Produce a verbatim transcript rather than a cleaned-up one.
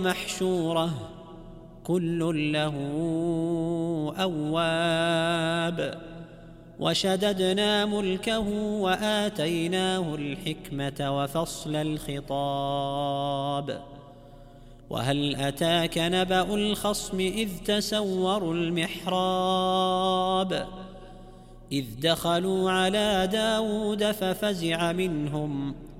محشورة كل له أواب وشددنا ملكه وآتيناه الحكمة وفصل الخطاب وهل أتاك نبأ الخصم إذ تسوروا المحراب إذ دخلوا على داود ففزع منهم